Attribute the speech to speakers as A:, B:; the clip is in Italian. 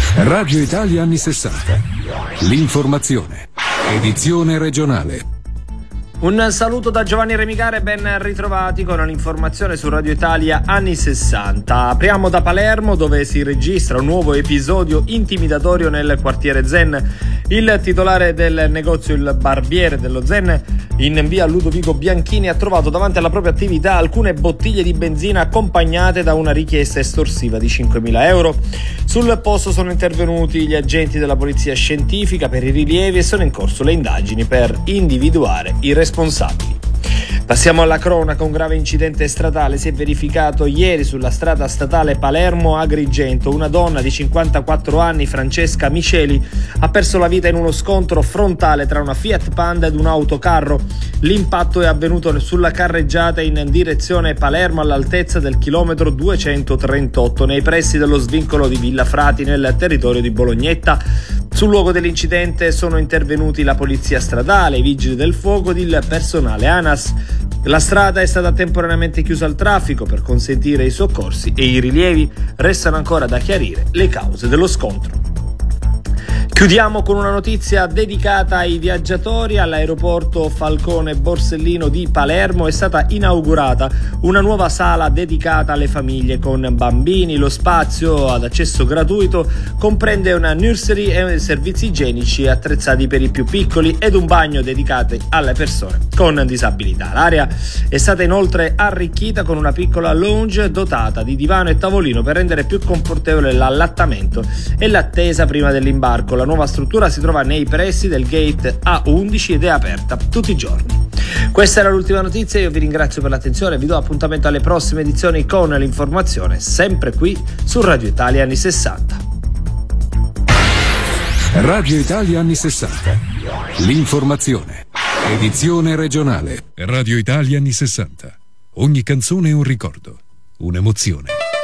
A: Radio Italia anni 60. L'informazione. Edizione regionale.
B: Un saluto da Giovanni Remigare, ben ritrovati con l'informazione su Radio Italia anni 60. Apriamo da Palermo, dove si registra un nuovo episodio intimidatorio nel quartiere Zen. Il titolare del negozio Il Barbiere dello Zen in via Ludovico Bianchini ha trovato davanti alla propria attività alcune bottiglie di benzina accompagnate da una richiesta estorsiva di 5.000 euro. Sul posto sono intervenuti gli agenti della polizia scientifica per i rilievi e sono in corso le indagini per individuare i responsabili. Passiamo alla cronaca. Un grave incidente stradale si è verificato ieri sulla strada statale Palermo-Agrigento. Una donna di 54 anni, Francesca Miceli, ha perso la vita in uno scontro frontale tra una Fiat Panda ed un autocarro. L'impatto è avvenuto sulla carreggiata in direzione Palermo all'altezza del chilometro 238 nei pressi dello svincolo di Villa Frati nel territorio di Bolognetta. Sul luogo dell'incidente sono intervenuti la polizia stradale, i vigili del fuoco ed il personale ANAS. La strada è stata temporaneamente chiusa al traffico per consentire i soccorsi e i rilievi. Restano ancora da chiarire le cause dello scontro. Chiudiamo con una notizia dedicata ai viaggiatori. All'aeroporto Falcone Borsellino di Palermo è stata inaugurata una nuova sala dedicata alle famiglie con bambini. Lo spazio, ad accesso gratuito, comprende una nursery e servizi igienici attrezzati per i più piccoli ed un bagno dedicato alle persone con disabilità. L'area è stata inoltre arricchita con una piccola lounge dotata di divano e tavolino per rendere più confortevole l'allattamento e l'attesa prima dell'imbarco. La nuova struttura si trova nei pressi del gate A11 ed è aperta tutti i giorni. Questa era l'ultima notizia, io vi ringrazio per l'attenzione, vi do appuntamento alle prossime edizioni con l'informazione, sempre qui su Radio Italia anni 60.
A: Radio Italia anni 60. L'informazione. Edizione regionale. Radio Italia anni 60. Ogni canzone è un ricordo, un'emozione.